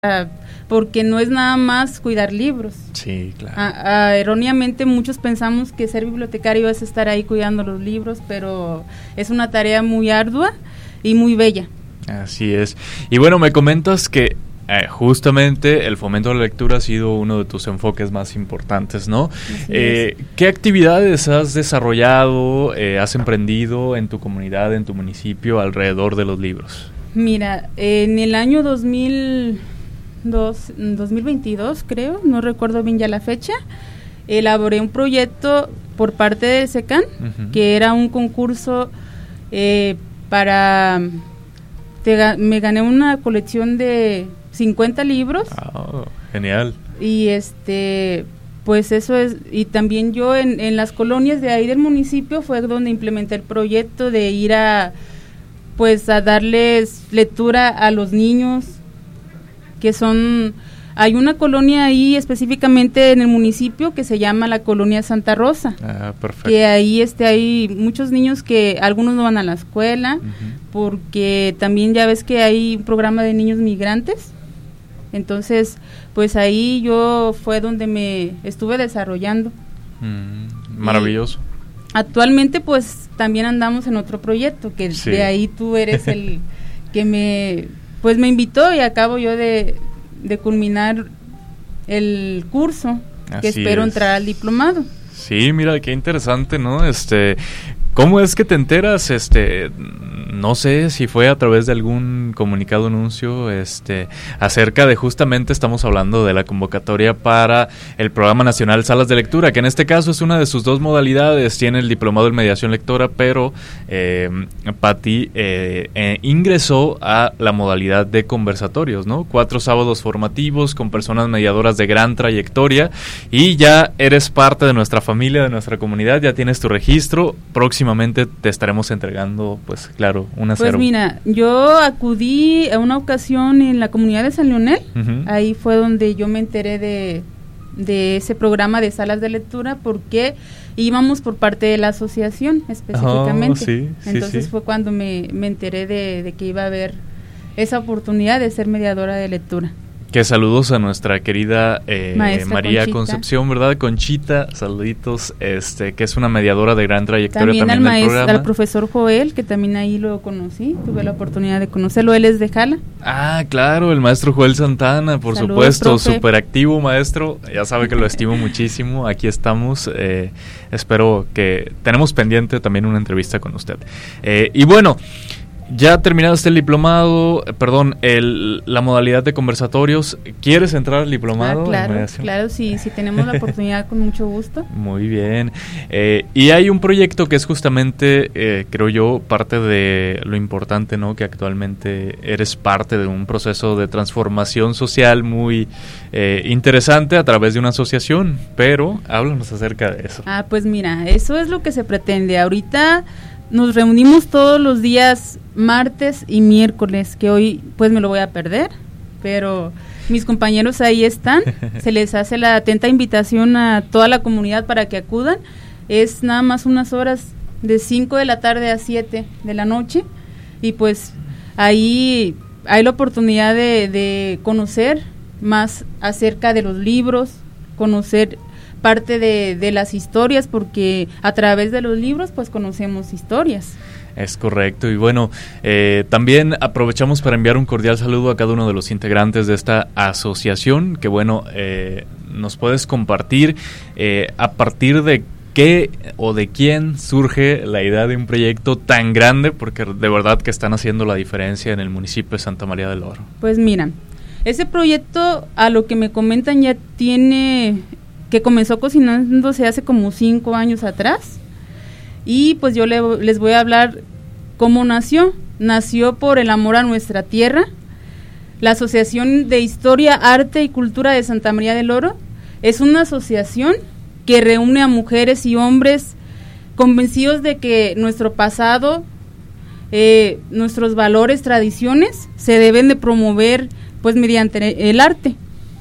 porque no es nada más cuidar libros. Sí, claro. Erróneamente muchos pensamos que ser bibliotecario es estar ahí cuidando los libros, pero es una tarea muy ardua y muy bella. Así es. Y bueno, me comentas que justamente el fomento de la lectura ha sido uno de tus enfoques más importantes, ¿no? ¿Qué actividades has desarrollado, has emprendido en tu comunidad, en tu municipio, alrededor de los libros? Mira, en el año 2022, creo, no recuerdo bien ya la fecha, elaboré un proyecto por parte del SECAN, que era un concurso para... me gané una colección de 50 libros. Oh, genial. Y pues eso es, y también yo en las colonias de ahí del municipio fue donde implementé el proyecto de ir a darles lectura a los niños, hay una colonia ahí específicamente en el municipio que se llama la Colonia Santa Rosa. Perfecto. Que ahí hay muchos niños que algunos no van a la escuela, porque también ya ves que hay un programa de niños migrantes. Entonces, pues ahí fue donde me estuve desarrollando. Maravilloso. Y actualmente, pues, también andamos en otro proyecto, que sí. De ahí tú eres el que me invitó, y acabo yo de culminar el curso. Así que espero entrar al diplomado. Sí, mira, qué interesante, ¿no? ¿Cómo es que te enteras? No sé si fue a través de algún comunicado, anuncio, acerca de justamente estamos hablando de la convocatoria para el Programa Nacional Salas de Lectura, que en este caso es una de sus dos modalidades. Tiene el diplomado en mediación lectora, pero Pati ingresó a la modalidad de conversatorios, ¿no? 4 sábados formativos con personas mediadoras de gran trayectoria, y ya eres parte de nuestra familia, de nuestra comunidad, ya tienes tu registro. Próximamente te estaremos entregando, pues claro, una Pues mira, yo acudí a una ocasión en la comunidad de San Leonel. Ahí fue donde yo me enteré de ese programa de salas de lectura, porque íbamos por parte de la asociación específicamente. Entonces fue cuando me enteré de que iba a haber esa oportunidad de ser mediadora de lectura. Que saludos a nuestra querida María Conchita. Concepción, ¿verdad? Conchita, saluditos, que es una mediadora de gran trayectoria también del programa. Al profesor Joel, que también ahí lo conocí, tuve la oportunidad de conocerlo, él es de Jala. Claro, el maestro Joel Santana, por Saludos, supuesto, profe. súper activo maestro, ya sabe que lo estimo muchísimo, aquí estamos, espero que tenemos pendiente también una entrevista con usted. Y bueno, ya terminaste el diplomado, la modalidad de conversatorios. ¿Quieres entrar al diplomado? Claro, sí, si tenemos la oportunidad, con mucho gusto. Muy bien. Y hay un proyecto que es justamente, creo yo, parte de lo importante, ¿no? Que actualmente eres parte de un proceso de transformación social muy interesante a través de una asociación, pero háblanos acerca de eso. Pues mira, eso es lo que se pretende. Ahorita nos reunimos todos los días martes y miércoles, que hoy pues me lo voy a perder, pero mis compañeros ahí están. Se les hace la atenta invitación a toda la comunidad para que acudan. Es nada más unas horas, de 5 de la tarde a 7 de la noche, y pues ahí hay la oportunidad de conocer más acerca de los libros, conocer parte de las historias, porque a través de los libros pues conocemos historias. Es correcto, y bueno, también aprovechamos para enviar un cordial saludo a cada uno de los integrantes de esta asociación, que bueno, nos puedes compartir a partir de qué o de quién surge la idea de un proyecto tan grande, porque de verdad que están haciendo la diferencia en el municipio de Santa María del Oro. Pues mira, ese proyecto, a lo que me comentan, ya que comenzó cocinándose hace como 5 años atrás, y pues yo les voy a hablar cómo nació. Nació por el amor a nuestra tierra. La Asociación de Historia, Arte y Cultura de Santa María del Oro es una asociación que reúne a mujeres y hombres convencidos de que nuestro pasado, nuestros valores, tradiciones, se deben de promover pues mediante el arte,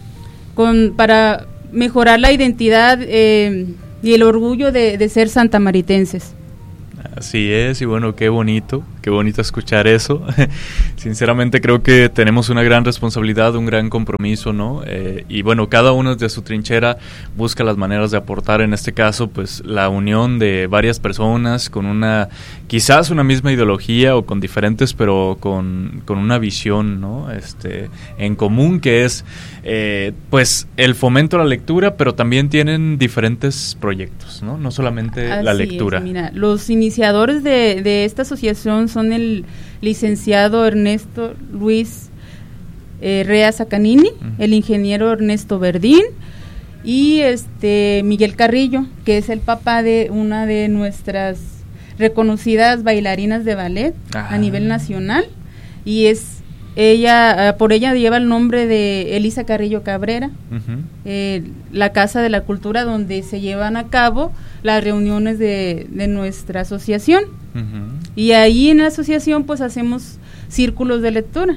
para mejorar la identidad y el orgullo de ser santamaritenses. Así es, y bueno, qué bonito escuchar eso. Sinceramente creo que tenemos una gran responsabilidad, un gran compromiso, ¿no? Y bueno, cada uno desde su trinchera busca las maneras de aportar, en este caso, pues la unión de varias personas con quizás una misma ideología o con diferentes, pero con una visión, ¿no? En común, que es, pues, el fomento a la lectura, pero también tienen diferentes proyectos, ¿no? No solamente Así la lectura. Es, mira, los iniciadores de esta asociación son el licenciado Ernesto Luis Rea Sacanini, el ingeniero Ernesto Verdín y Miguel Carrillo, que es el papá de una de nuestras reconocidas bailarinas de ballet a nivel nacional, y por ella lleva el nombre de Elisa Carrillo Cabrera, la Casa de la Cultura, donde se llevan a cabo las reuniones de nuestra asociación. Y ahí en la asociación pues hacemos círculos de lectura.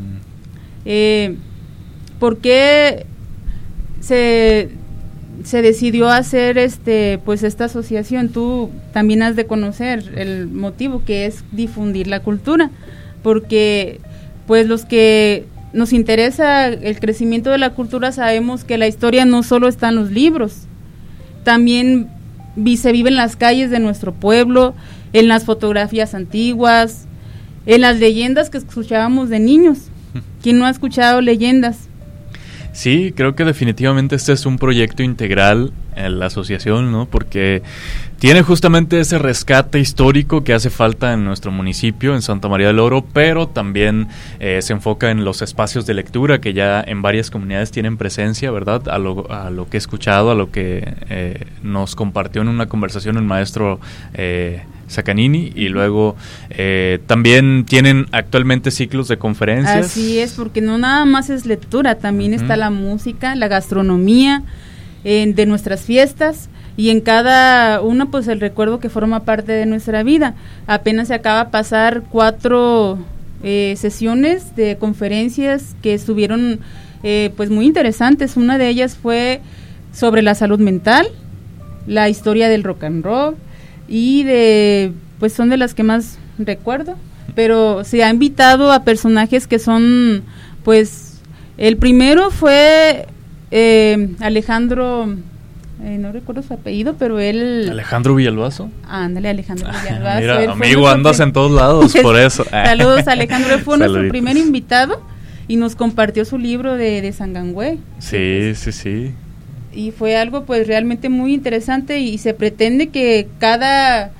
¿Por qué se decidió hacer pues esta asociación? Tú también has de conocer el motivo, que es difundir la cultura, porque pues los que nos interesa el crecimiento de la cultura sabemos que la historia no solo está en los libros, también se vive en las calles de nuestro pueblo, en las fotografías antiguas, en las leyendas que escuchábamos de niños. ¿Quién no ha escuchado leyendas? Sí, creo que definitivamente este es un proyecto integral en la asociación, ¿no? Porque tiene justamente ese rescate histórico que hace falta en nuestro municipio, en Santa María del Oro, pero también se enfoca en los espacios de lectura que ya en varias comunidades tienen presencia, ¿verdad? A lo que he escuchado, a lo que nos compartió en una conversación el maestro Sacanini, y luego también tienen actualmente ciclos de conferencias. Así es, porque no nada más es lectura, también está la música, la gastronomía de nuestras fiestas, y en cada una pues el recuerdo que forma parte de nuestra vida. Apenas se acaba de pasar 4 sesiones de conferencias que estuvieron pues muy interesantes. Una de ellas fue sobre la salud mental, la historia del rock and roll, y pues son de las que más recuerdo, pero se ha invitado a personajes que son, pues, el primero fue Alejandro, no recuerdo su apellido, pero él... Alejandro Villalbazo. Ándale, Alejandro Villalbazo. Mira, amigo, andas en todos lados, por eso. Saludos, Alejandro, fue nuestro primer invitado y nos compartió su libro de Sangangüey. Sí, sí. Y fue algo pues realmente muy interesante, y se pretende que va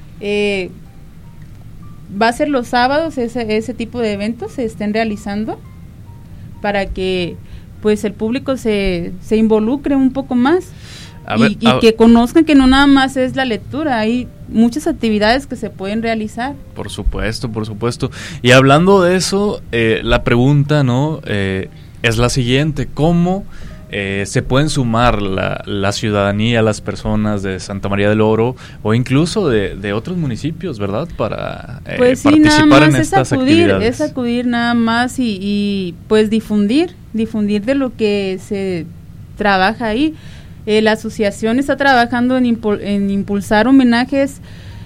a ser los sábados ese tipo de eventos se estén realizando para que pues el público se involucre un poco más y que conozcan que no nada más es la lectura, hay muchas actividades que se pueden realizar. Por supuesto. Y hablando de eso, la pregunta, ¿no? Es la siguiente: ¿cómo se pueden sumar la ciudadanía, las personas de Santa María del Oro o incluso de otros municipios, ¿verdad? Para pues sí, participar en estas actividades. Es acudir nada más y pues difundir de lo que se trabaja ahí. La asociación está trabajando en impulsar homenajes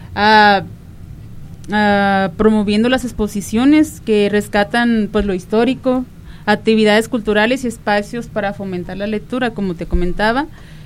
promoviendo las exposiciones que rescatan pues lo histórico, actividades culturales y espacios para fomentar la lectura, como te comentaba,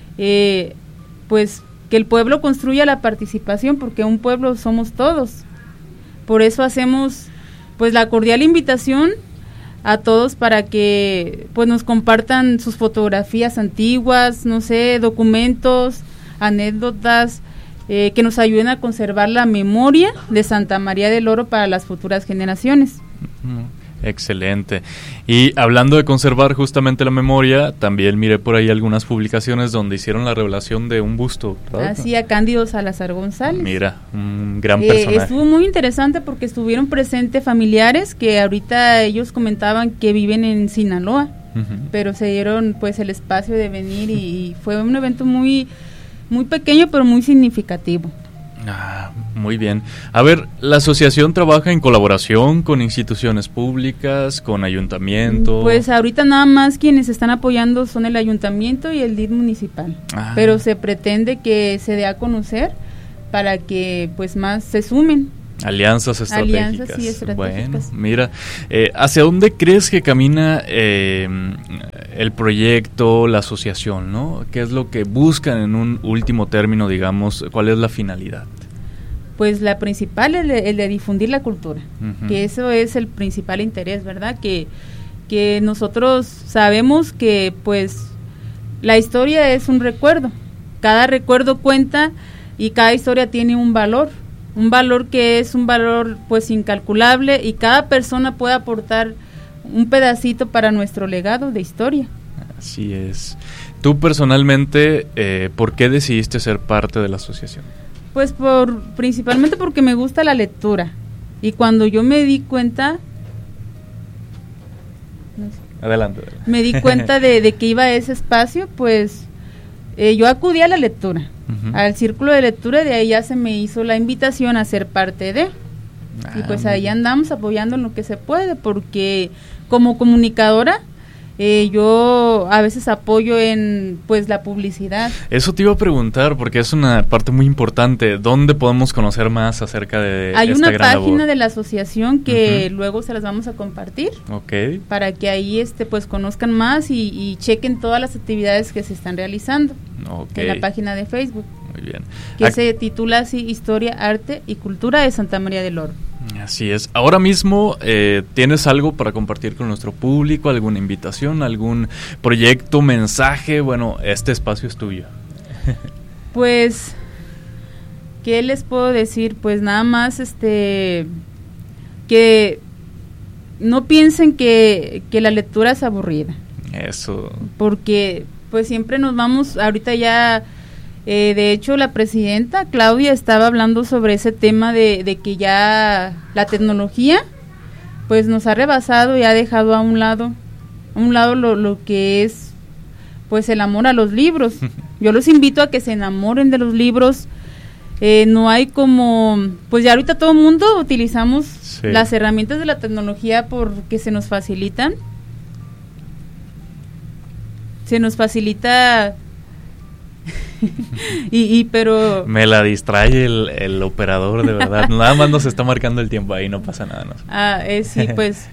pues que el pueblo construya la participación, porque un pueblo somos todos. Por eso hacemos pues la cordial invitación a todos para que pues nos compartan sus fotografías antiguas, no sé, documentos, anécdotas, que nos ayuden a conservar la memoria de Santa María del Oro para las futuras generaciones. Excelente. Y hablando de conservar justamente la memoria, también miré por ahí algunas publicaciones donde hicieron la revelación de un busto, ¿verdad? Así, a Cándido Salazar González. Mira, un gran personaje. Estuvo muy interesante porque estuvieron presentes familiares que ahorita ellos comentaban que viven en Sinaloa, pero se dieron pues el espacio de venir y fue un evento muy, muy pequeño pero muy significativo. Muy bien. A ver, ¿la asociación trabaja en colaboración con instituciones públicas, con ayuntamiento? Pues ahorita nada más quienes están apoyando son el ayuntamiento y el DIF municipal, pero se pretende que se dé a conocer para que pues más se sumen. Alianzas estratégicas. Alianzas y estratégicas. Bueno, mira, ¿hacia dónde crees que camina el proyecto, la asociación, ¿no? ¿Qué es lo que buscan en un último término, digamos? ¿Cuál es la finalidad? Pues la principal es el de difundir la cultura, Uh-huh. que eso es el principal interés, ¿verdad? Que nosotros sabemos que pues la historia es un recuerdo, cada recuerdo cuenta y cada historia tiene un valor que es un valor pues incalculable, y cada persona puede aportar un pedacito para nuestro legado de historia. Así es. Tú personalmente, ¿por qué decidiste ser parte de la asociación? Pues principalmente porque me gusta la lectura, y cuando yo me di cuenta, Adelante. me di cuenta de que iba a ese espacio, pues yo acudí a la lectura, uh-huh, al círculo de lectura, de ahí ya se me hizo la invitación a ser parte de, y pues ahí andamos apoyando en lo que se puede, porque como comunicadora yo a veces apoyo en pues la publicidad. Eso te iba a preguntar, porque es una parte muy importante. ¿Dónde podemos conocer más acerca de Hay esta una gran página labor? De la asociación que Uh-huh, luego se las vamos a compartir, okay, para que ahí pues conozcan más y chequen todas las actividades que se están realizando, okay, en la página de Facebook. Muy bien. Que se titula así: Historia, Arte y Cultura de Santa María del Oro. Así es. Ahora mismo, ¿tienes algo para compartir con nuestro público? ¿Alguna invitación? ¿Algún proyecto, mensaje? Bueno, este espacio es tuyo. Pues, ¿qué les puedo decir? Pues nada más que no piensen que la lectura es aburrida. Eso. Porque pues siempre nos vamos, ahorita ya... de hecho, la presidenta Claudia estaba hablando sobre ese tema de que ya la tecnología pues nos ha rebasado y ha dejado a un lado lo que es pues el amor a los libros. Yo los invito a que se enamoren de los libros. No hay como, pues ya ahorita todo el mundo utilizamos las herramientas de la tecnología porque se nos facilita pero me la distrae el operador, de verdad. Nada más nos está marcando el tiempo ahí, no pasa nada. No. Sí, pues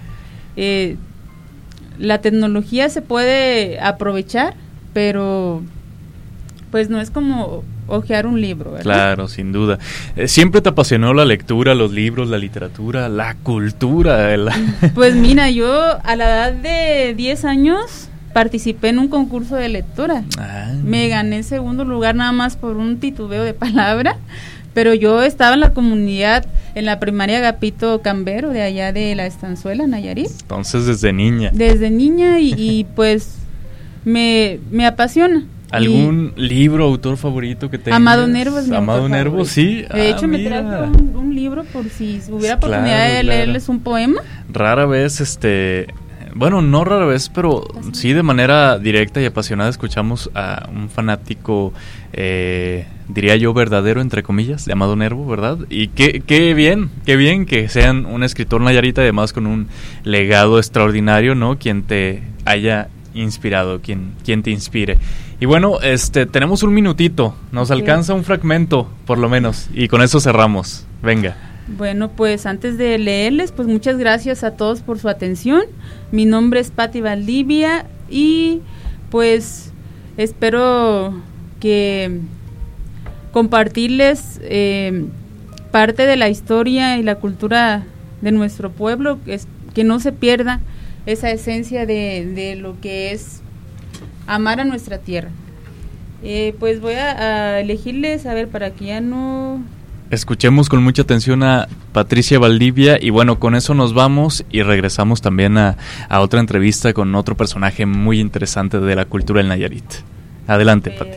la tecnología se puede aprovechar, pero pues no es como hojear un libro, ¿verdad? Claro, sin duda. ¿Siempre te apasionó la lectura, los libros, la literatura, la cultura? Pues mira, yo a la edad de 10 años participé en un concurso de lectura. Me gané segundo lugar nada más por un titubeo de palabra, pero yo estaba en la comunidad, en la primaria Agapito Cambero, de allá de la Estanzuela, Nayarit. Entonces desde niña. Desde niña y pues me apasiona. ¿Algún libro, autor favorito que tengas? Amado Nervo es mi Amado Nervo, sí. De hecho, me trajo un libro por si hubiera oportunidad de leerles un poema. Rara vez, bueno, no rara vez, pero sí de manera directa y apasionada escuchamos a un fanático, diría yo, verdadero, entre comillas, de Amado Nervo, ¿verdad? Y qué bien que sean un escritor nayarita, además con un legado extraordinario, ¿no? Quien te haya inspirado, quien te inspire. Y bueno, tenemos un minutito, nos alcanza un fragmento, por lo menos, y con eso cerramos. Venga. Bueno, pues antes de leerles, pues muchas gracias a todos por su atención. Mi nombre es Pati Valdivia y pues espero que compartirles parte de la historia y la cultura de nuestro pueblo, que no se pierda esa esencia de lo que es amar a nuestra tierra. Pues voy a elegirles, a ver, para que ya no... Escuchemos con mucha atención a Patricia Valdivia y bueno, con eso nos vamos y regresamos también a otra entrevista con otro personaje muy interesante de la cultura del Nayarit. Adelante, Pati.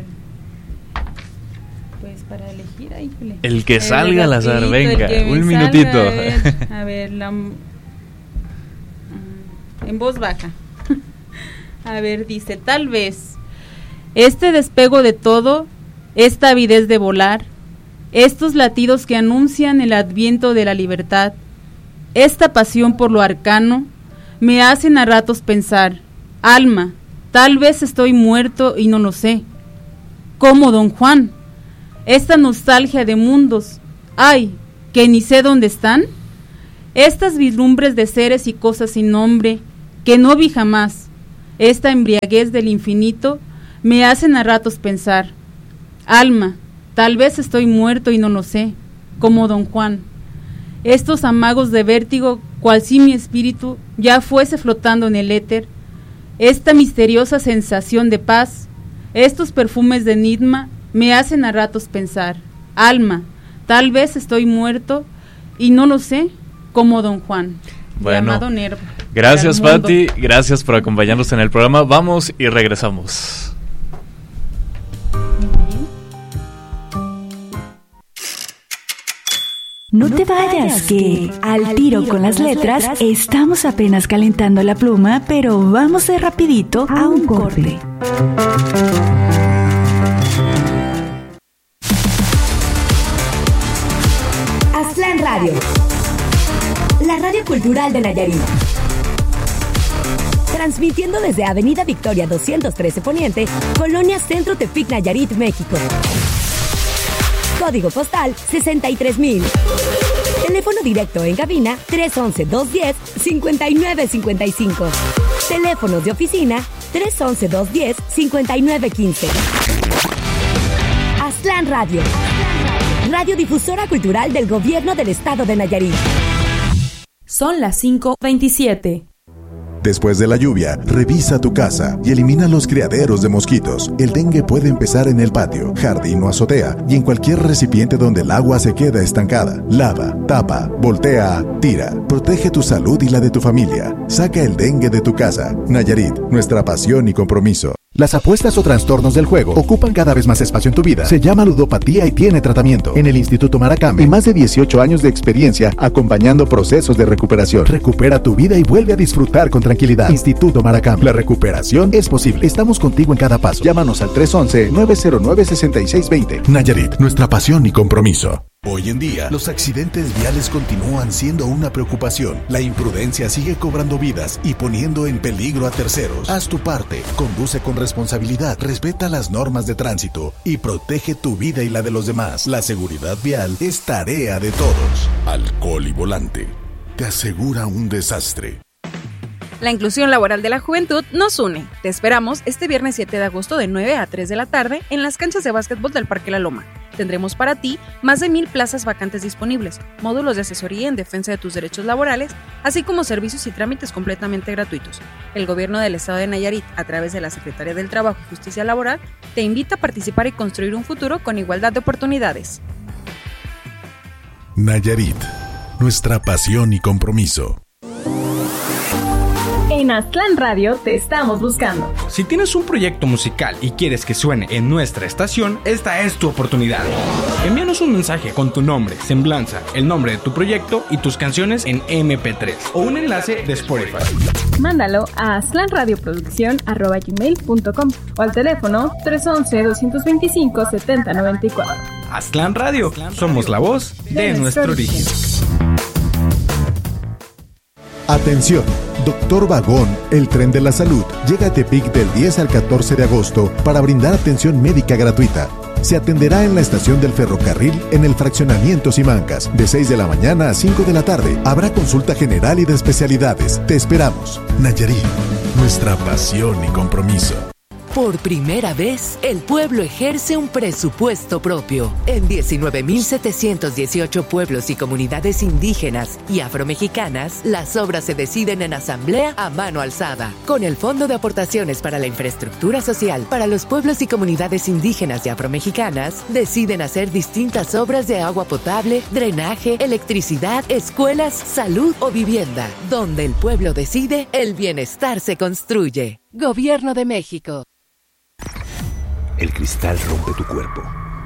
Pues para elegir, híjole. El que salga al azar, venga, un minutito. A ver, en voz baja. A ver, dice, tal vez este despego de todo, esta avidez de volar, estos latidos que anuncian el adviento de la libertad, esta pasión por lo arcano, me hacen a ratos pensar, alma, tal vez estoy muerto y no lo sé. Como don Juan, esta nostalgia de mundos, ay, que ni sé dónde están, estas vislumbres de seres y cosas sin nombre, que no vi jamás, esta embriaguez del infinito, me hacen a ratos pensar, alma, tal vez estoy muerto y no lo sé, como Don Juan, estos amagos de vértigo, cual si mi espíritu ya fuese flotando en el éter, esta misteriosa sensación de paz, estos perfumes de enigma, me hacen a ratos pensar, alma, tal vez estoy muerto y no lo sé, como Don Juan. Bueno, llamado Nervo. Gracias, Pati, gracias por acompañarnos en el programa. Vamos y regresamos. No te vayas, que al tiro con las letras estamos apenas calentando la pluma, pero vamos de rapidito a un corte. Aztlán Radio, la radio cultural de Nayarit. Transmitiendo desde Avenida Victoria 213 Poniente, Colonia Centro Tepic, Nayarit, México. Código postal 63,000. Teléfono directo en cabina 311-210-5955. Teléfonos de oficina 311-210-5915. Aztlán Radio. Radiodifusora cultural del Gobierno del Estado de Nayarit. Son las 5:27. Después de la lluvia, revisa tu casa y elimina los criaderos de mosquitos. El dengue puede empezar en el patio, jardín o azotea y en cualquier recipiente donde el agua se queda estancada. Lava, tapa, voltea, tira. Protege tu salud y la de tu familia. Saca el dengue de tu casa. Nayarit, nuestra pasión y compromiso. Las apuestas o trastornos del juego ocupan cada vez más espacio en tu vida. Se llama ludopatía y tiene tratamiento. En el Instituto Maracame, y más de 18 años de experiencia acompañando procesos de recuperación. Recupera tu vida y vuelve a disfrutar con tranquilidad. Instituto Maracame. La recuperación es posible. Estamos contigo en cada paso. Llámanos al 311-909-6620. Nayarit, nuestra pasión y compromiso. Hoy en día, los accidentes viales continúan siendo una preocupación. La imprudencia sigue cobrando vidas y poniendo en peligro a terceros. Haz tu parte, conduce con responsabilidad, respeta las normas de tránsito y protege tu vida y la de los demás. La seguridad vial es tarea de todos. Alcohol y volante te asegura un desastre. La inclusión laboral de la juventud nos une. Te esperamos este viernes 7 de agosto de 9 a 3 de la tarde en las canchas de básquetbol del Parque La Loma. Tendremos para ti más de 1,000 plazas vacantes disponibles, módulos de asesoría en defensa de tus derechos laborales, así como servicios y trámites completamente gratuitos. El Gobierno del Estado de Nayarit, a través de la Secretaría del Trabajo y Justicia Laboral, te invita a participar y construir un futuro con igualdad de oportunidades. Nayarit, nuestra pasión y compromiso. En Aztlán Radio te estamos buscando. Si tienes un proyecto musical y quieres que suene en nuestra estación, esta es tu oportunidad. Envíanos un mensaje con tu nombre, semblanza, el nombre de tu proyecto y tus canciones en MP3 o un enlace de Spotify. Mándalo a aztlanradioproducción@gmail.com o al teléfono 311-225-7094. Aztlán Radio, somos la voz de nuestro origen. Atención, Doctor Vagón, el tren de la salud, llega a Tepic del 10 al 14 de agosto para brindar atención médica gratuita. Se atenderá en la estación del ferrocarril en el fraccionamiento Simancas, de 6 de la mañana a 5 de la tarde. Habrá consulta general y de especialidades. Te esperamos. Nayarit, nuestra pasión y compromiso. Por primera vez, el pueblo ejerce un presupuesto propio. En 19.718 pueblos y comunidades indígenas y afromexicanas, las obras se deciden en asamblea a mano alzada. Con el Fondo de Aportaciones para la Infraestructura Social para los pueblos y comunidades indígenas y afromexicanas, deciden hacer distintas obras de agua potable, drenaje, electricidad, escuelas, salud o vivienda. Donde el pueblo decide, el bienestar se construye. Gobierno de México. El cristal rompe tu cuerpo,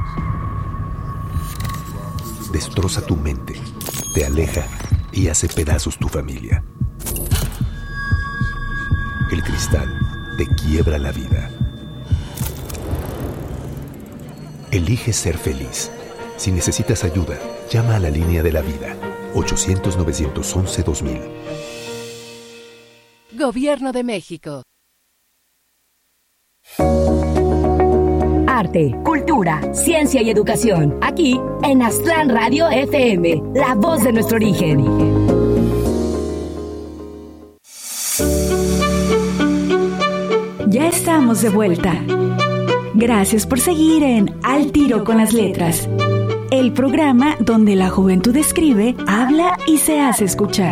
destroza tu mente, te aleja y hace pedazos tu familia. El cristal te quiebra la vida. Elige ser feliz. Si necesitas ayuda, llama a la línea de la vida, 800-911-2000. Gobierno de México. Arte, cultura, cultura, ciencia y educación. Aquí en Aztlán Radio FM, la voz de nuestro origen. Ya estamos de vuelta. Gracias por seguir en Al Tiro con las Letras, el programa donde la juventud escribe, habla y se hace escuchar.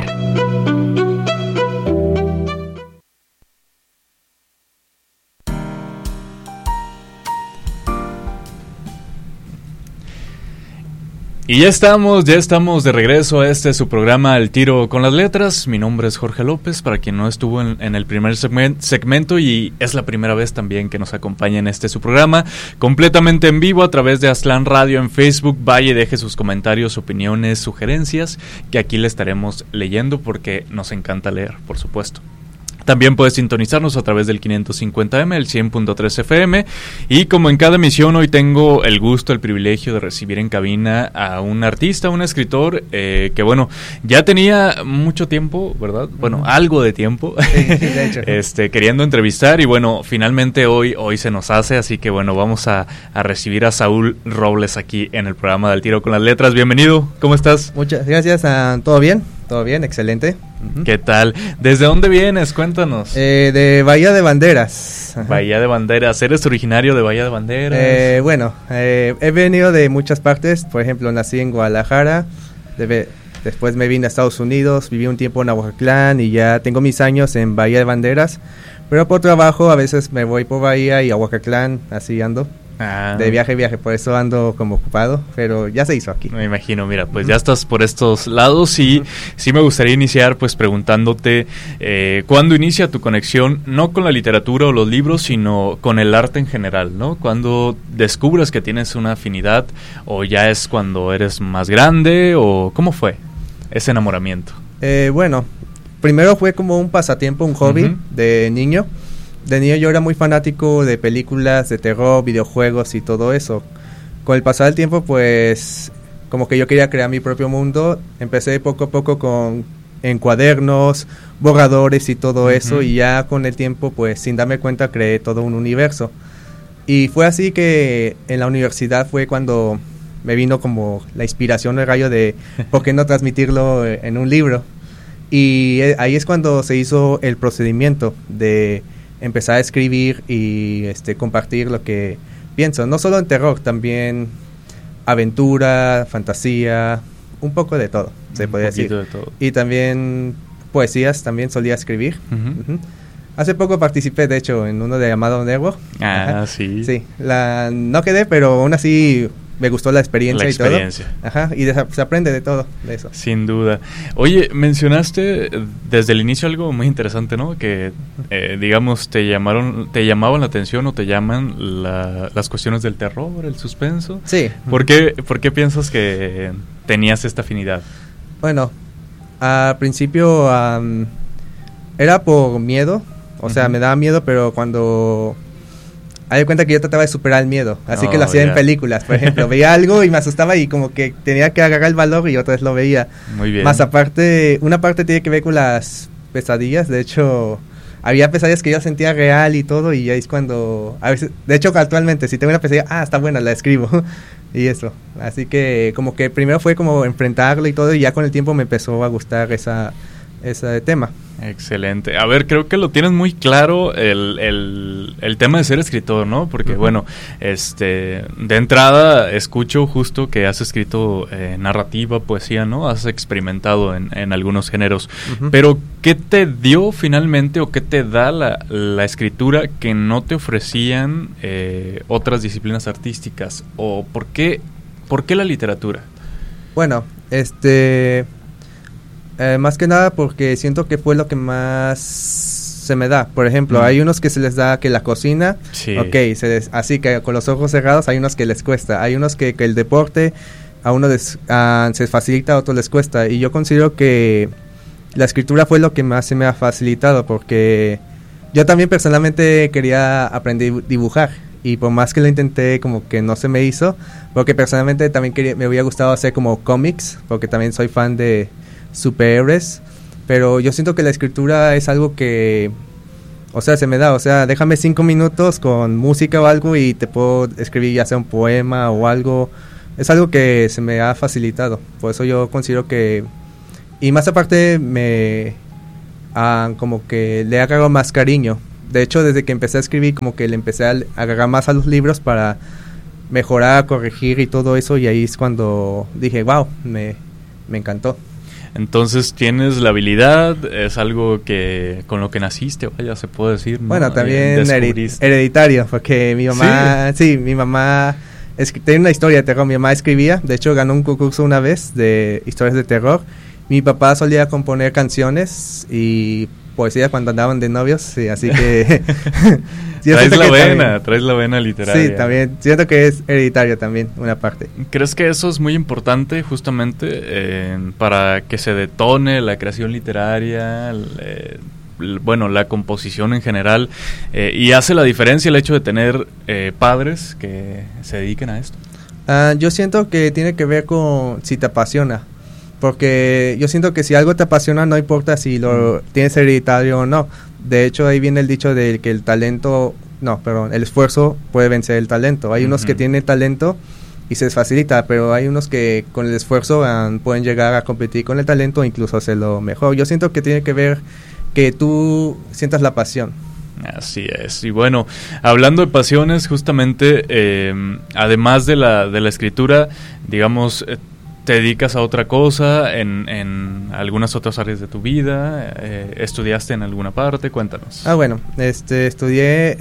Y ya estamos de regreso a su programa Al Tiro con las Letras. Mi nombre es Jorge López, para quien no estuvo en el primer segmento y es la primera vez también que nos acompaña en su programa, completamente en vivo a través de Aztlán Radio en Facebook. Vaya y deje sus comentarios, opiniones, sugerencias, que aquí le estaremos leyendo porque nos encanta leer, por supuesto. También puedes sintonizarnos a través del 550M, el 100.3 FM. Y como en cada emisión, hoy tengo el gusto, el privilegio de recibir en cabina a un artista, un escritor que, bueno, ya tenía mucho tiempo, ¿verdad? Bueno, algo de tiempo, sí, de hecho. Queriendo entrevistar. Y bueno, finalmente hoy se nos hace. Así que bueno, vamos a recibir a Saúl Robles aquí en el programa de Al Tiro con las Letras. Bienvenido, ¿cómo estás? Muchas gracias, ¿todo bien? Todo bien, excelente. ¿Qué tal? ¿Desde dónde vienes? Cuéntanos. De Bahía de Banderas. Ajá. Bahía de Banderas. ¿Eres originario de Bahía de Banderas? Bueno, he venido de muchas partes. Por ejemplo, nací en Guadalajara. Después me vine a Estados Unidos. Viví un tiempo en Aguacatlán y ya tengo mis años en Bahía de Banderas. Pero por trabajo a veces me voy por Bahía y Aguacatlán, así ando. De viaje, por eso ando como ocupado, pero ya se hizo aquí. Me imagino, mira, pues ya estás por estos lados y sí me gustaría iniciar pues preguntándote ¿cuándo inicia tu conexión, no con la literatura o los libros, sino con el arte en general, ¿no? ¿Cuándo descubres que tienes una afinidad o ya es cuando eres más grande o cómo fue ese enamoramiento? Bueno, primero fue como un pasatiempo, un hobby de niño. De niño yo era muy fanático de películas de terror, videojuegos y todo eso. Con el pasar del tiempo, pues, como que yo quería crear mi propio mundo. Empecé poco a poco en cuadernos, borradores y todo eso. Y ya con el tiempo, pues, sin darme cuenta, creé todo un universo. Y fue así que en la universidad fue cuando me vino como la inspiración, el rayo de por qué no transmitirlo en un libro. Y ahí es cuando se hizo el procedimiento de empezar a escribir y compartir lo que pienso, no solo en terror, también aventura, fantasía, un poco de todo, se podría decir. De todo. Y también poesías, también solía escribir. Hace poco participé, de hecho, en uno de llamado Nervo. Sí. Sí, no quedé, pero aún así me gustó la experiencia y todo. Ajá, y se aprende de todo, de eso. Sin duda. Oye, mencionaste desde el inicio algo muy interesante, ¿no? Que, digamos, te llamaban la atención o te llaman las cuestiones del terror, el suspenso. Sí. ¿Por qué piensas que tenías esta afinidad? Bueno, al principio era por miedo, o sea, me daba miedo, pero cuando... Hay cuenta que yo trataba de superar el miedo, así que lo hacía en películas, por ejemplo, veía algo y me asustaba y como que tenía que agarrar el valor y otra vez lo veía. Muy bien. Más aparte, una parte tiene que ver con las pesadillas, de hecho, había pesadillas que yo sentía real y todo y ahí es cuando, a veces, de hecho actualmente, si tengo una pesadilla, está buena, la escribo y eso, así que como que primero fue como enfrentarlo y todo y ya con el tiempo me empezó a gustar ese tema. Excelente. A ver, creo que lo tienes muy claro el tema de ser escritor, ¿no? Porque, bueno, de entrada escucho justo que has escrito narrativa, poesía, ¿no? Has experimentado en algunos géneros. Pero, ¿qué te dio finalmente o qué te da la escritura que no te ofrecían otras disciplinas artísticas? ¿O por qué la literatura? Bueno, más que nada porque siento que fue lo que más se me da. Por ejemplo, hay unos que se les da que la cocina, así que con los ojos cerrados, hay unos que les cuesta. Hay unos que el deporte a uno se facilita, a otros les cuesta. Y yo considero que la escritura fue lo que más se me ha facilitado porque yo también personalmente quería aprender a dibujar. Y por más que lo intenté, como que no se me hizo. Porque personalmente también me hubiera gustado hacer como cómics, porque también soy fan de superhéroes, pero yo siento que la escritura es algo que, o sea, se me da, o sea, déjame 5 minutos con música o algo y te puedo escribir ya sea un poema o algo. Es algo que se me ha facilitado, por eso yo considero que, y más aparte como que le agarro más cariño. De hecho, desde que empecé a escribir, como que le empecé a agarrar más a los libros para mejorar, corregir y todo eso, y ahí es cuando dije, wow, me encantó. Entonces tienes la habilidad, es algo que con lo que naciste, vaya, se puede decir, ¿no? Bueno, también hereditario, porque mi mamá, mi mamá tiene una historia de terror. Mi mamá escribía, de hecho ganó un concurso una vez de historias de terror. Mi papá solía componer canciones y poesía cuando andaban de novios, sí, así que traes la vena literaria. Sí, también siento que es hereditario también una parte. ¿Crees que eso es muy importante justamente para que se detone la creación literaria, la composición en general, y hace la diferencia el hecho de tener padres que se dediquen a esto? Yo siento que tiene que ver con si te apasiona. Porque yo siento que si algo te apasiona, no importa si lo tienes hereditario o no. De hecho, ahí viene el dicho de que el esfuerzo puede vencer el talento. Hay unos que tienen talento y se les facilita, pero hay unos que con el esfuerzo pueden llegar a competir con el talento e incluso hacerlo mejor. Yo siento que tiene que ver que tú sientas la pasión. Así es. Y bueno, hablando de pasiones, justamente, además de la escritura, digamos, ¿te dedicas a otra cosa en algunas otras áreas de tu vida? ¿Estudiaste en alguna parte? Cuéntanos. Bueno, estudié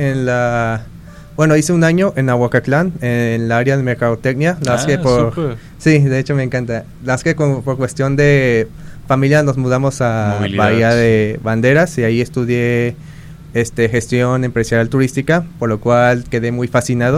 hice un año en Ahuacatlán, en la área de mercadotecnia. Sí, de hecho me encanta. Por cuestión de familia nos mudamos a Bahía de Banderas y ahí estudié gestión empresarial turística, por lo cual quedé muy fascinado.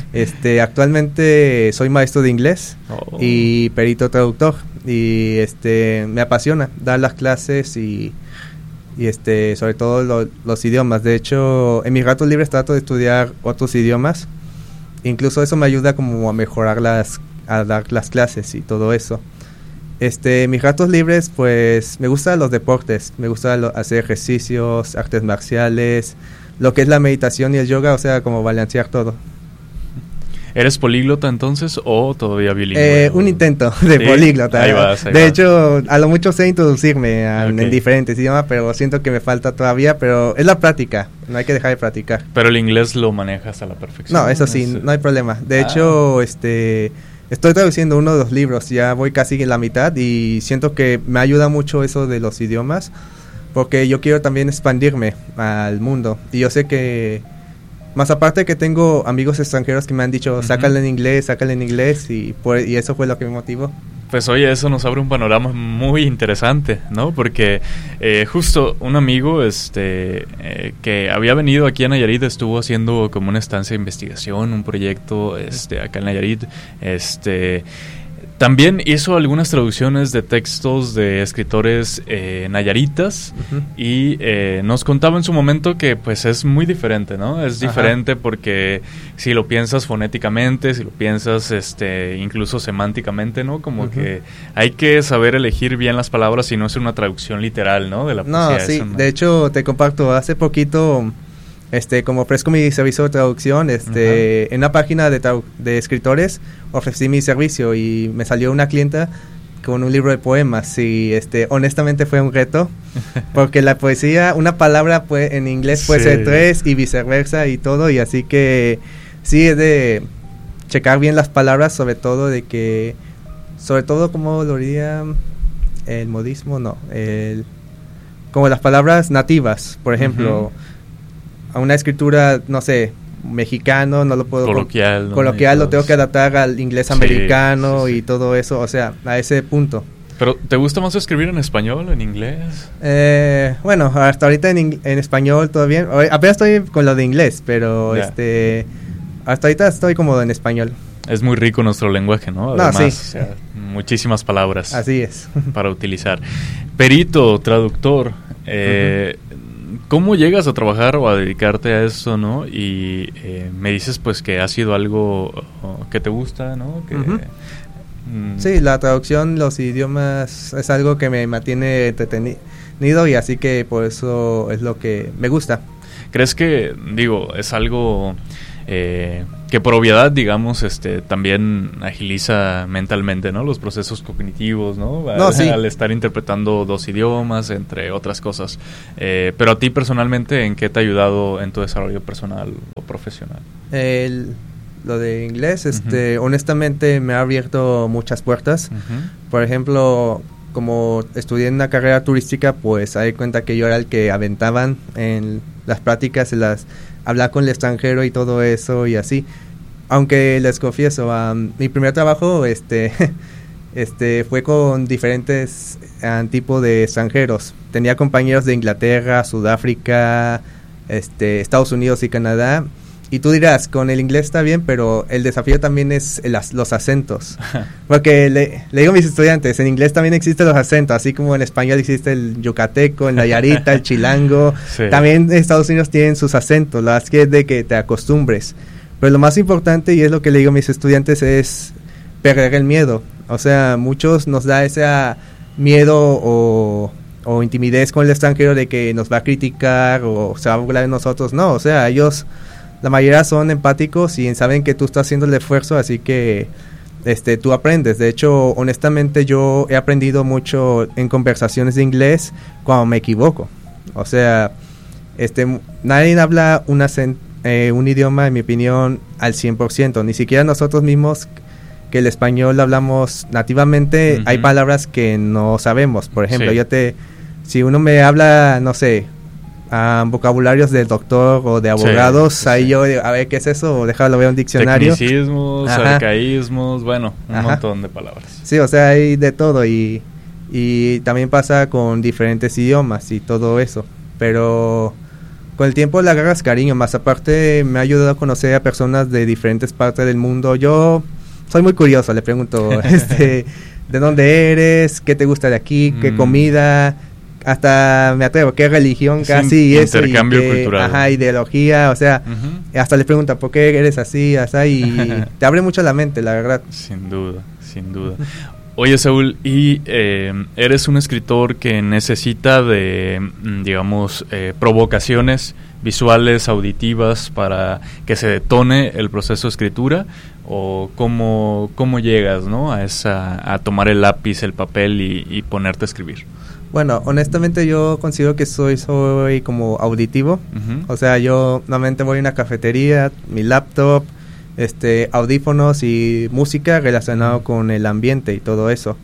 Actualmente soy maestro de inglés y perito traductor y me apasiona dar las clases y sobre todo los idiomas. De hecho, en mis ratos libres trato de estudiar otros idiomas. Incluso eso me ayuda como a mejorar a dar las clases y todo eso. Mis ratos libres, pues, me gustan los deportes, me gusta hacer ejercicios, artes marciales, lo que es la meditación y el yoga, o sea, como balancear todo. ¿Eres políglota entonces o todavía bilingüe? Un intento de políglota. Ahí vas. De hecho, a lo mucho sé introducirme en diferentes idiomas, pero siento que me falta todavía, pero es la práctica, no hay que dejar de practicar. Pero el inglés lo manejas a la perfección. No, eso sí, no hay problema. De hecho, estoy traduciendo uno de los libros, ya voy casi en la mitad y siento que me ayuda mucho eso de los idiomas, porque yo quiero también expandirme al mundo. Y yo sé que, más aparte que tengo amigos extranjeros que me han dicho, sácale en inglés, y eso fue lo que me motivó. Pues oye, eso nos abre un panorama muy interesante, ¿no? Porque justo un amigo que había venido aquí a Nayarit estuvo haciendo como una estancia de investigación, un proyecto acá en Nayarit, también hizo algunas traducciones de textos de escritores nayaritas y nos contaba en su momento que pues es muy diferente, ¿no? Es diferente porque si lo piensas fonéticamente, si lo piensas incluso semánticamente, ¿no? Como que hay que saber elegir bien las palabras y no hacer una traducción literal, ¿no? De la poesía. No, sí, eso, ¿no? De hecho te comparto, hace poquito como ofrezco mi servicio de traducción, en una página de escritores ofrecí mi servicio y me salió una clienta con un libro de poemas y honestamente fue un reto porque la poesía, una palabra en inglés puede ser 3 y viceversa y todo, y así que sí es de checar bien las palabras, sobre todo como lo diría el modismo, como las palabras nativas, por ejemplo, a una escritura, no sé, mexicano, no lo puedo... Coloquial, ¿no? Coloquial, lo tengo que adaptar al inglés americano y todo eso, o sea, a ese punto. ¿Pero te gusta más escribir en español o en inglés? Bueno, hasta ahorita en español todo bien. Apenas estoy con lo de inglés, pero hasta ahorita estoy cómodo en español. Es muy rico nuestro lenguaje, ¿no? Además, muchísimas palabras. Así es. Para utilizar. Perito, traductor, ¿cómo llegas a trabajar o a dedicarte a eso, no? Y me dices pues que ha sido algo que te gusta, ¿no? Sí, la traducción, los idiomas es algo que me mantiene entretenido y así que por eso es lo que me gusta. ¿Crees que, digo, es algo que por obviedad, digamos, también agiliza mentalmente, ¿no? Los procesos cognitivos, ¿no? Sí. Al estar interpretando 2 idiomas, entre otras cosas. Pero a ti personalmente, ¿en qué te ha ayudado en tu desarrollo personal o profesional? Lo de inglés, honestamente me ha abierto muchas puertas. Por ejemplo, como estudié en una carrera turística, pues me di cuenta que yo era el que aventaban en las prácticas, hablar con el extranjero y todo eso y así. Aunque les confieso, mi primer trabajo fue con diferentes tipos de extranjeros. Tenía compañeros de Inglaterra, Sudáfrica, Estados Unidos y Canadá. Y tú dirás, con el inglés está bien, pero el desafío también es los acentos. Porque le digo a mis estudiantes, en inglés también existen los acentos, así como en español existe el yucateco, el nayarita, el chilango. Sí. También Estados Unidos tienen sus acentos, las que es de que te acostumbres. Pero lo más importante, y es lo que le digo a mis estudiantes, es perder el miedo. O sea, muchos nos da ese miedo o intimidez con el extranjero de que nos va a criticar o se va a burlar de nosotros. No, o sea, ellos... La mayoría son empáticos y saben que tú estás haciendo el esfuerzo, así que tú aprendes. De hecho, honestamente, yo he aprendido mucho en conversaciones de inglés cuando me equivoco. O sea, nadie habla un idioma, en mi opinión, al 100%. Ni siquiera nosotros mismos, que el español hablamos nativamente, hay palabras que no sabemos. Por ejemplo, sí. Si uno me habla, no sé... vocabularios del doctor o de abogados, sí. Ahí yo, a ver, ¿qué es eso? Déjalo ver un diccionario. Tecnicismos, arcaísmos, bueno, un montón de palabras. Sí, o sea, hay de todo y también pasa con diferentes idiomas y todo eso, pero con el tiempo le agarras cariño, más aparte me ha ayudado a conocer a personas de diferentes partes del mundo. Yo soy muy curioso, le pregunto, ¿de dónde eres? ¿Qué te gusta de aquí? ¿Qué comida? Hasta me atrevo, ¿qué religión casi? Intercambio cultural. Ideología, o sea, hasta le preguntan, ¿por qué eres así? Y te abre mucho la mente, la verdad. Sin duda. Oye, Saúl, y eres un escritor que necesita de, digamos, provocaciones visuales, auditivas, para que se detone el proceso de escritura, o cómo llegas, ¿no? a tomar el lápiz, el papel y ponerte a escribir. Bueno, honestamente yo considero que soy como auditivo. O sea, yo normalmente voy a una cafetería, mi laptop, audífonos y música relacionado con el ambiente y todo eso.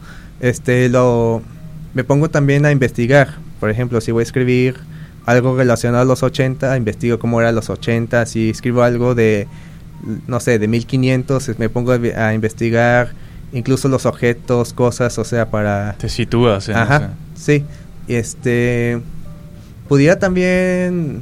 Me pongo también a investigar. Por ejemplo, si voy a escribir algo relacionado a los 80, investigo cómo eran los 80. Si escribo algo de, no sé, de 1500, me pongo a investigar incluso los objetos, cosas, o sea, para... Te sitúas, Ajá, sí. Pudiera también,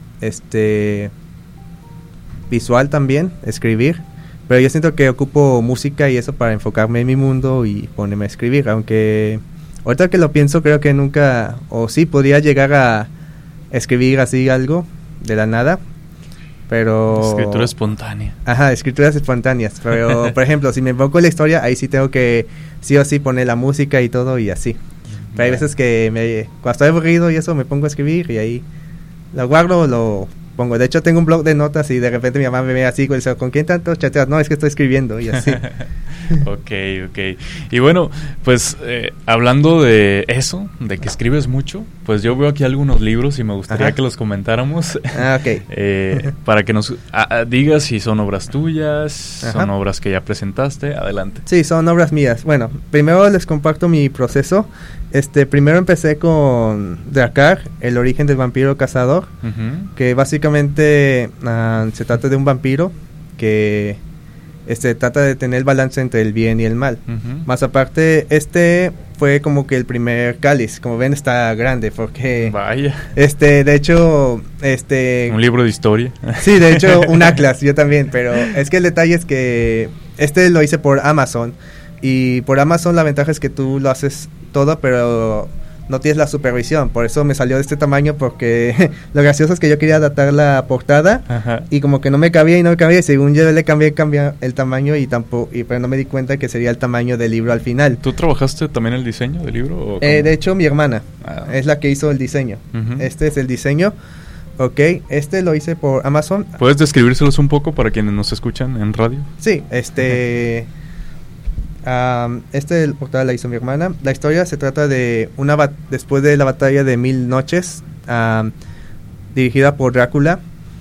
visual también, escribir, pero yo siento que ocupo música y eso para enfocarme en mi mundo y ponerme a escribir, aunque ahorita que lo pienso creo que nunca, o sí, podría llegar a escribir así algo de la nada, pero... Escritura espontánea. Ajá, escrituras espontáneas, pero por ejemplo, si me enfoco en la historia, ahí sí tengo que sí o sí poner la música y todo y así. Pero hay veces que cuando estoy aburrido y eso me pongo a escribir y ahí lo guardo, lo pongo. De hecho tengo un blog de notas y de repente mi mamá me ve así, ¿con quién tanto chateas? No, es que estoy escribiendo y así. Ok. Y bueno, pues hablando de eso, de que escribes mucho, pues yo veo aquí algunos libros y me gustaría que los comentáramos. Para que nos digas si son obras tuyas, son obras que ya presentaste. Adelante. Sí, son obras mías. Bueno, primero les comparto mi proceso. Primero empecé con Drakkar, el origen del vampiro cazador, que básicamente se trata de un vampiro que trata de tener el balance entre el bien y el mal. Más aparte, fue como que el primer cáliz. Como ven, está grande porque... Vaya. De hecho, un libro de historia. Sí, de hecho, un atlas, yo también. Pero es que el detalle es que lo hice por Amazon. Y por Amazon la ventaja es que tú lo haces todo, pero no tienes la supervisión. Por eso me salió de este tamaño, porque lo gracioso es que yo quería adaptar la portada y como que no me cabía y según yo le cambié el tamaño pero no me di cuenta que sería el tamaño del libro al final. ¿Tú trabajaste también el diseño del libro? De hecho mi hermana es la que hizo el diseño. Este es el diseño, Ok, este lo hice por Amazon. ¿Puedes describírselos un poco para quienes nos escuchan en radio? Sí, este el portal la hizo mi hermana. La historia se trata de después de la batalla de 1000 noches, dirigida por Drácula.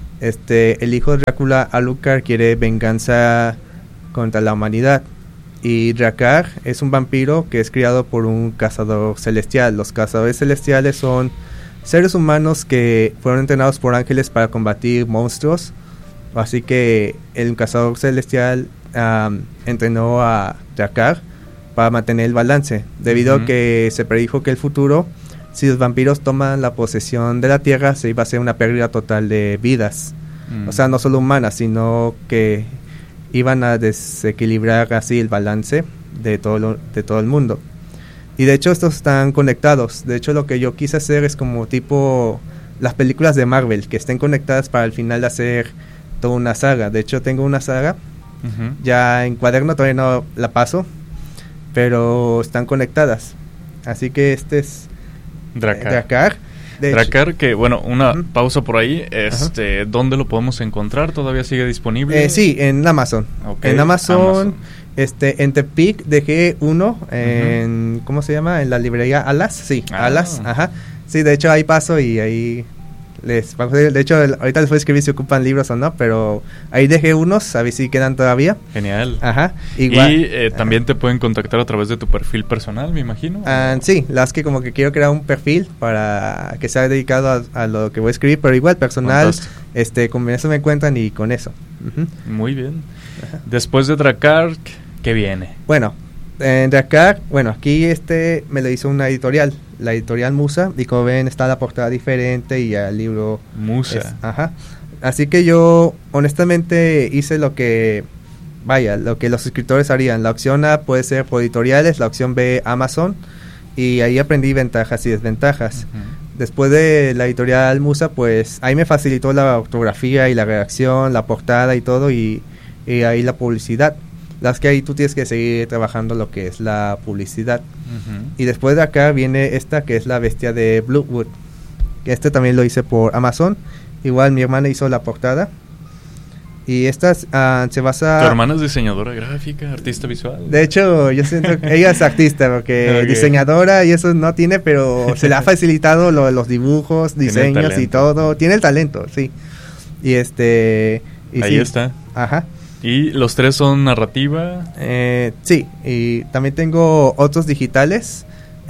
El hijo de Drácula, Alucard, quiere venganza contra la humanidad. Y Drakkar es un vampiro que es criado por un cazador celestial. Los cazadores celestiales son seres humanos que fueron entrenados por ángeles para combatir monstruos. Así que el cazador celestial entrenó a Drakkar para mantener el balance, debido a que se predijo que el futuro, si los vampiros toman la posesión de la tierra, se iba a hacer una pérdida total de vidas. O sea, no solo humanas, sino que iban a desequilibrar así el balance de todo el mundo. Y de hecho estos están conectados. De hecho lo que yo quise hacer es como tipo las películas de Marvel, que estén conectadas para al final hacer toda una saga. De hecho tengo una saga, ya en cuaderno todavía no la paso, pero están conectadas. Así que este es Drakkar. Drakkar, que bueno, una pausa por ahí, ¿dónde lo podemos encontrar? ¿Todavía sigue disponible? Sí, en Amazon. Okay. En Amazon. En Tepic dejé uno en, ¿cómo se llama? En la librería Alas, sí, Alas, sí, de hecho ahí paso y ahí de hecho ahorita les voy a escribir si ocupan libros o no, pero ahí dejé unos, a ver si quedan todavía. Genial. Igual. Y también te pueden contactar a través de tu perfil personal, me imagino. Sí, las que como que quiero crear un perfil para que sea dedicado a lo que voy a escribir, pero igual personal, con eso me encuentran y con eso. Muy bien. Después de Drakkar, ¿qué viene? Bueno, en Drakkar, aquí me lo hizo una editorial, la editorial Musa, y como ven está la portada diferente y el libro Musa. Así que yo honestamente hice lo que los escritores harían. La opción A puede ser por editoriales, la opción B Amazon, y ahí aprendí ventajas y desventajas. Después de la editorial Musa, pues ahí me facilitó la ortografía y la redacción, la portada y todo, y ahí la publicidad. Las que ahí tú tienes que seguir trabajando lo que es la publicidad. Y después de acá viene esta que es la bestia de Bluewood. También lo hice por Amazon. Igual mi hermana hizo la portada. Y esta se basa... ¿Tu hermana es diseñadora gráfica, artista visual? De hecho, yo siento que ella es artista, porque diseñadora y eso no tiene, pero se le ha facilitado los dibujos, diseños y todo. Tiene el talento, sí. Y ahí está. ¿Y los tres son narrativa? Sí, y también tengo otros digitales.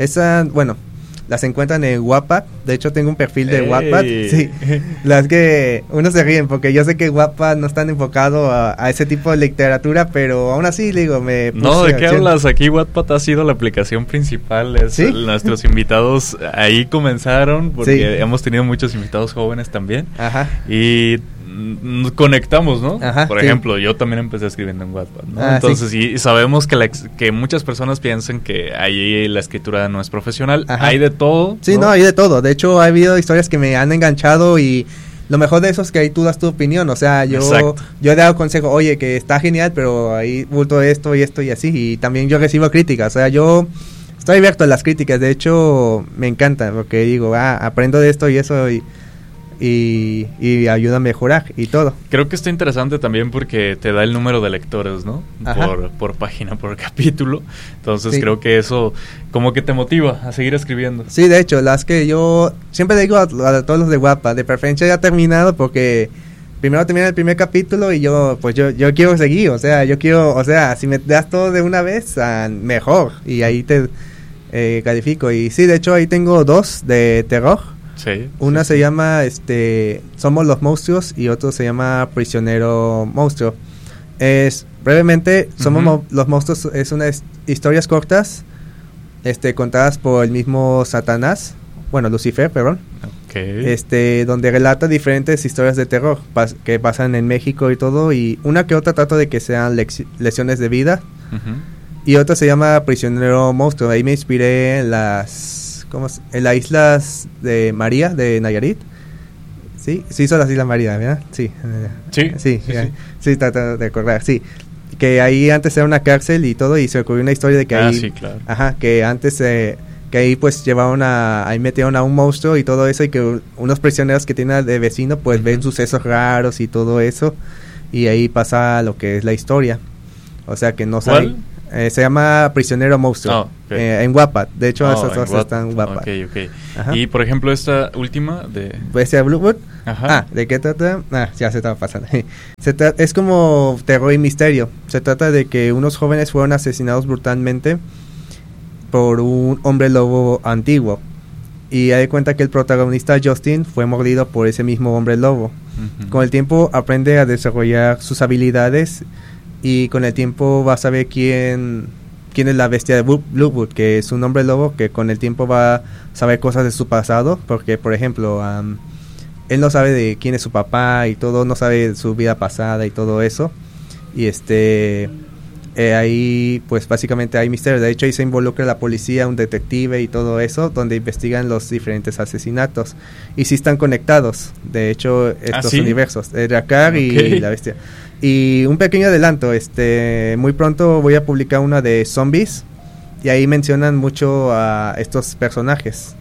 Las encuentran en Wattpad. De hecho, tengo un perfil de Wattpad. Sí, las que uno se ríen porque yo sé que Wattpad no están enfocado a ese tipo de literatura, pero aún así, digo, me puse... No, ¿de qué hablas? Aquí Wattpad ha sido la aplicación principal. ¿Sí? Nuestros invitados ahí comenzaron, porque hemos tenido muchos invitados jóvenes también. Y conectamos, ¿no? Por ejemplo, yo también empecé escribiendo en Wattpad, ¿no? Entonces, y sabemos que muchas personas piensan que ahí la escritura no es profesional. Hay de todo. Sí, no, hay de todo. De hecho, ha habido historias que me han enganchado y lo mejor de eso es que ahí tú das tu opinión. O sea, yo he dado consejo, oye, que está genial, pero ahí bulto esto y esto y así. Y también yo recibo críticas. O sea, yo estoy abierto a las críticas. De hecho, me encanta porque digo, aprendo de esto y eso y ayuda a mejorar y todo. Creo que está interesante también porque te da el número de lectores, ¿no? Por página, por capítulo. Entonces creo que eso como que te motiva a seguir escribiendo. Sí, de hecho, las que yo siempre digo a todos los de Wattpad, de preferencia ya terminado, porque primero termina el primer capítulo y yo quiero seguir, si me das todo de una vez, mejor, y ahí te califico. Y sí, de hecho ahí tengo 2 de terror. Una se llama Somos los monstruos y otro se llama Prisionero monstruo. Brevemente, Somos los monstruos es unas historias cortas contadas por el mismo Satanás, Lucifer, perdón. Donde relata diferentes historias de terror que pasan en México y todo, y una que otra trato de que sean lecciones de vida. Y otra se llama Prisionero monstruo. Ahí me inspiré en las islas de María, de Nayarit. Sí, son las Islas María, ¿verdad? Sí, trato de recordar, sí. Que ahí antes era una cárcel y todo, y se ocurrió una historia de que ahí... sí, claro. Que antes que ahí pues ahí metieron a un monstruo y todo eso, y que unos prisioneros que tienen de vecino pues ven sucesos raros y todo eso, y ahí pasa lo que es la historia. O sea que no saben. Se llama Prisionero Monstruo. En Wattpad. De hecho, esas dos están en Wattpad. Y por ejemplo, esta última de... Pues Bluewood. ¿De qué trata? Ya se estaba pasando. Es como terror y misterio. Se trata de que unos jóvenes fueron asesinados brutalmente por un hombre lobo antiguo. Y hay cuenta que el protagonista Justin fue mordido por ese mismo hombre lobo. Con el tiempo aprende a desarrollar sus habilidades, y con el tiempo va a saber quién es la bestia de Bluewood, que es un hombre lobo que con el tiempo va a saber cosas de su pasado, porque por ejemplo él no sabe de quién es su papá y todo, no sabe de su vida pasada y todo eso, y ahí pues básicamente hay misterio. De hecho ahí se involucra la policía, un detective y todo eso, donde investigan los diferentes asesinatos, y sí están conectados, de hecho, estos universos, el Drakkar y la bestia. Y un pequeño adelanto, muy pronto voy a publicar una de zombies, y ahí mencionan mucho a estos personajes.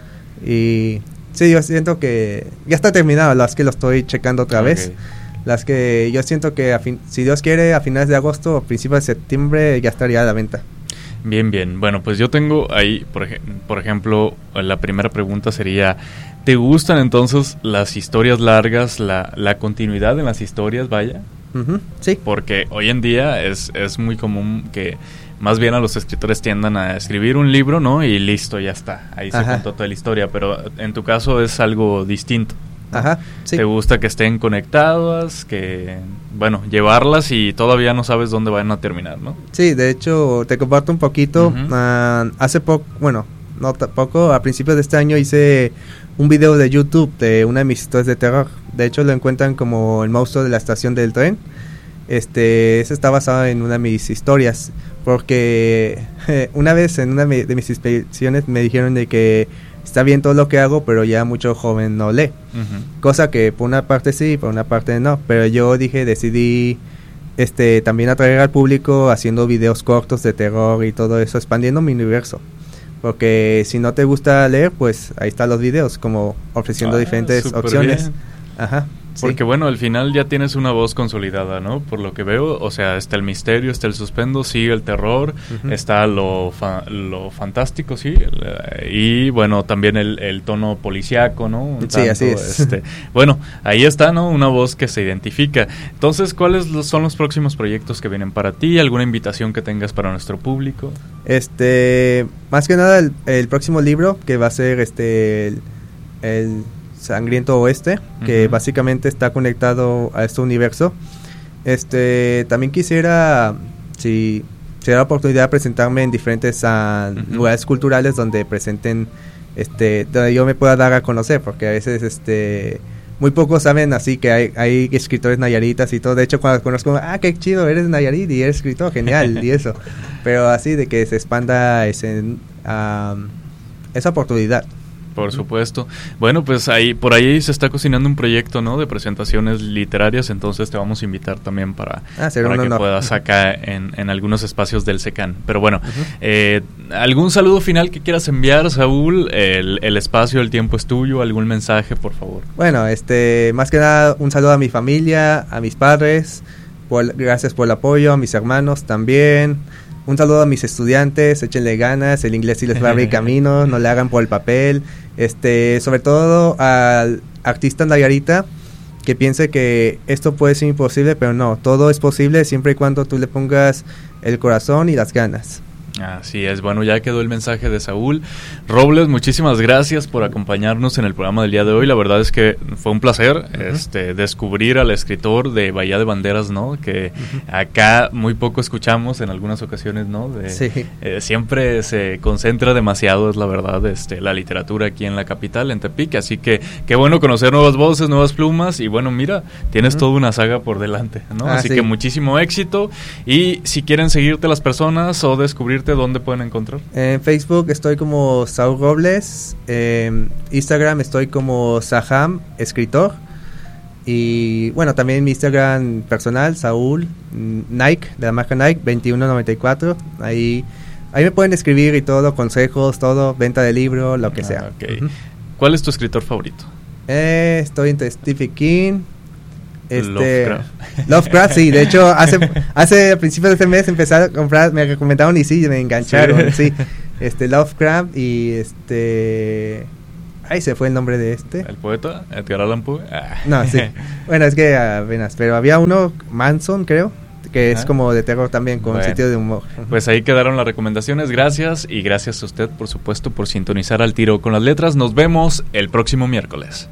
Y sí, yo siento que ya está terminado, las que lo estoy checando otra vez. Las que yo siento que si Dios quiere a finales de agosto o principios de septiembre ya estaría a la venta. Bien. Bueno, pues yo tengo ahí, por ejemplo, la primera pregunta sería, ¿te gustan entonces las historias largas, la continuidad en las historias, vaya? Sí. Porque hoy en día es muy común que más bien a los escritores tiendan a escribir un libro, ¿no? Y listo, ya está. Ahí se contó toda la historia, pero en tu caso es algo distinto. Sí. ¿Te gusta que estén conectadas, llevarlas y todavía no sabes dónde van a terminar, ¿no? Sí, de hecho, te comparto un poquito. Hace poco, no tampoco, a principios de este año hice un video de YouTube de una de mis historias de terror. De hecho, lo encuentran como El monstruo de la estación del tren. Ese está basado en una de mis historias, porque una vez en una de mis expediciones me dijeron de que está bien todo lo que hago, pero ya mucho joven no lee. Cosa que por una parte sí, por una parte no. Pero yo decidí también atraer al público haciendo videos cortos de terror y todo eso, expandiendo mi universo. Porque si no te gusta leer, pues ahí están los videos, como ofreciendo diferentes opciones. Bien. Porque al final ya tienes una voz consolidada, ¿no? Por lo que veo, o sea, está el misterio, está el suspendo, sigue el terror, está lo fantástico, sí, y también el tono policíaco, ¿no? Sí, así es. Ahí está, ¿no? Una voz que se identifica. Entonces, ¿cuáles son los próximos proyectos que vienen para ti? ¿Alguna invitación que tengas para nuestro público? Más que nada el próximo libro, que va a ser el Sangriento Oeste, que básicamente está conectado a este universo. También quisiera, si se da la oportunidad de presentarme en diferentes lugares culturales donde presenten, donde yo me pueda dar a conocer, porque a veces muy pocos saben, así que hay escritores nayaritas y todo. De hecho, cuando conozco, qué chido, eres Nayarit y eres escritor, genial, y eso. Pero así de que se expanda esa oportunidad. Por supuesto. Bueno, pues por ahí se está cocinando un proyecto, ¿no? De presentaciones literarias, entonces te vamos a invitar también para que puedas acá en algunos espacios del SECAN. Pero ¿algún saludo final que quieras enviar, Saúl? El espacio, el tiempo es tuyo. ¿Algún mensaje, por favor? Más que nada, un saludo a mi familia, a mis padres. Gracias por el apoyo, a mis hermanos también. Un saludo a mis estudiantes, échenle ganas, el inglés sí les va a abrir camino, no le hagan por el papel. Sobre todo al artista nayarita que piense que esto puede ser imposible, pero no, todo es posible siempre y cuando tú le pongas el corazón y las ganas. Así es, ya quedó el mensaje de Saúl Robles. Muchísimas gracias por acompañarnos en el programa del día de hoy. La verdad es que fue un placer descubrir al escritor de Bahía de Banderas, ¿no? Que acá muy poco escuchamos en algunas ocasiones, ¿no? Siempre se concentra demasiado, es la verdad, la literatura aquí en la capital, en Tepic. Así que qué bueno conocer nuevas voces, nuevas plumas. Y mira, tienes toda una saga por delante, ¿no? Así que muchísimo éxito. Y si quieren seguirte las personas o descubrirte, ¿dónde pueden encontrar? En Facebook estoy como Saúl Robles, Instagram estoy como Saham Escritor, y también mi Instagram personal, Saúl Nike, de la marca Nike 2194, ahí Ahí me pueden escribir y todo, consejos, todo, venta de libro, lo que sea. Okay. ¿Cuál es tu escritor favorito? Estoy entre Stephen King, Lovecraft, sí. De hecho, hace principios de este mes empecé a comprar, me recomendaron y sí, me engancharon, sí. Lovecraft y Ay, se fue el nombre de ¿El poeta? ¿Edgar Allan Poe? No, sí. Bueno, es que apenas, pero había uno, Manson, creo, que es como de terror también, con sentido de humor. Pues ahí quedaron las recomendaciones, gracias, y gracias a usted, por supuesto, por sintonizar Al Tiro con las Letras. Nos vemos el próximo miércoles.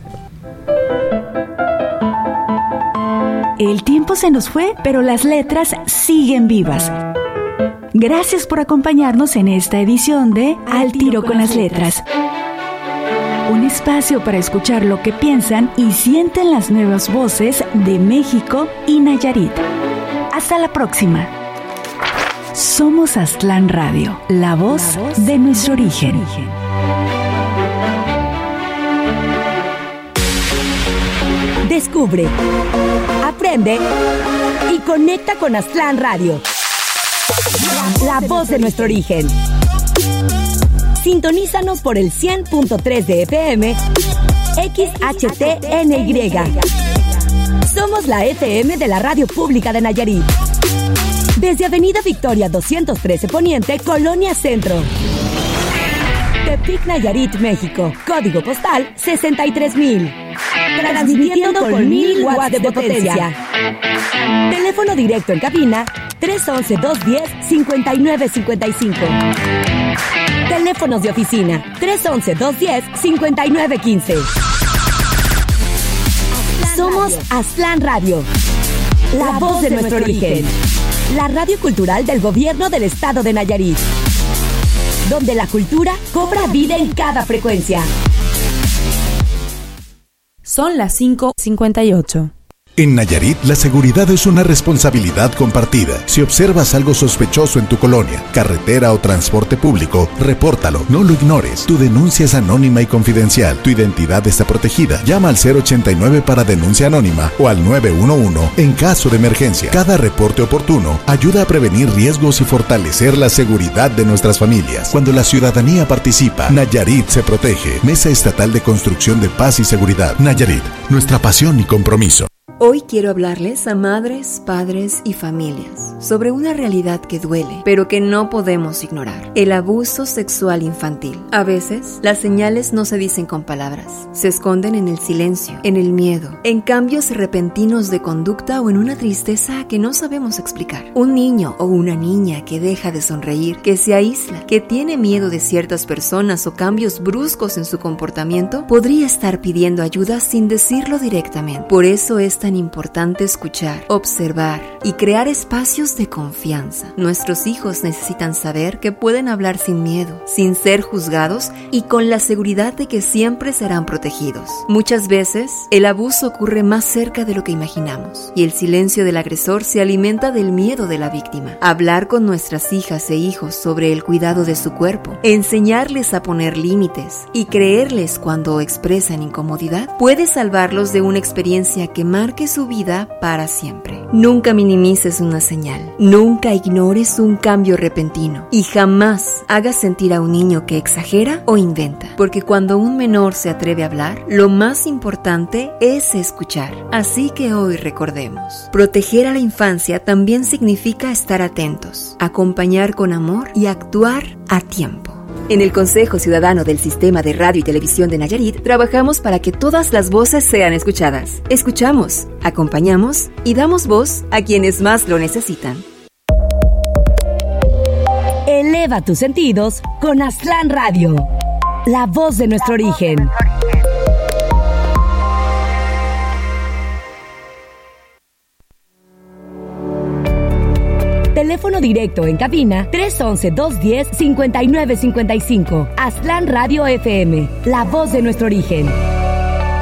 El tiempo se nos fue, pero las letras siguen vivas. Gracias por acompañarnos en esta edición de Al Tiro con las Letras. Un espacio para escuchar lo que piensan y sienten las nuevas voces de México y Nayarit. Hasta la próxima. Somos Aztlán Radio, la voz de nuestro origen. Descubre, aprende y conecta con Aztlán Radio, la voz de nuestro origen. Sintonízanos por el 100.3 de FM, XHTNY. Somos la FM de la Radio Pública de Nayarit. Desde Avenida Victoria 213 Poniente, Colonia Centro. Tepic, Nayarit, México. Código postal 63,000. Transmitiendo con 1000 watts de potencia. Teléfono directo en cabina 311-210-5955. Teléfonos de oficina 311-210-5915. Somos Aztlán Radio, la voz de nuestro origen. La radio cultural del gobierno del estado de Nayarit, donde la cultura cobra vida en cada frecuencia. Son las 5:58. En Nayarit, la seguridad es una responsabilidad compartida. Si observas algo sospechoso en tu colonia, carretera o transporte público, repórtalo, no lo ignores. Tu denuncia es anónima y confidencial. Tu identidad está protegida. Llama al 089 para denuncia anónima o al 911 en caso de emergencia. Cada reporte oportuno ayuda a prevenir riesgos y fortalecer la seguridad de nuestras familias. Cuando la ciudadanía participa, Nayarit se protege. Mesa Estatal de Construcción de Paz y Seguridad. Nayarit, nuestra pasión y compromiso. Hoy quiero hablarles a madres, padres y familias sobre una realidad que duele, pero que no podemos ignorar: el abuso sexual infantil. A veces, las señales no se dicen con palabras, se esconden en el silencio, en el miedo, en cambios repentinos de conducta o en una tristeza que no sabemos explicar. Un niño o una niña que deja de sonreír, que se aísla, que tiene miedo de ciertas personas o cambios bruscos en su comportamiento, podría estar pidiendo ayuda sin decirlo directamente. Por eso es tan importante escuchar, observar y crear espacios de confianza. Nuestros hijos necesitan saber que pueden hablar sin miedo, sin ser juzgados y con la seguridad de que siempre serán protegidos. Muchas veces, el abuso ocurre más cerca de lo que imaginamos y el silencio del agresor se alimenta del miedo de la víctima. Hablar con nuestras hijas e hijos sobre el cuidado de su cuerpo, enseñarles a poner límites y creerles cuando expresan incomodidad puede salvarlos de una experiencia que marque su vida para siempre. Nunca minimices una señal, nunca ignores un cambio repentino y jamás hagas sentir a un niño que exagera o inventa, porque cuando un menor se atreve a hablar, lo más importante es escuchar. Así que hoy recordemos: proteger a la infancia también significa estar atentos, acompañar con amor y actuar a tiempo. En el Consejo Ciudadano del Sistema de Radio y Televisión de Nayarit, trabajamos para que todas las voces sean escuchadas. Escuchamos, acompañamos y damos voz a quienes más lo necesitan. Eleva tus sentidos con Aztlán Radio, la voz de nuestro origen. Teléfono directo en cabina 311-210-5955. Aztlán Radio FM, la voz de nuestro origen.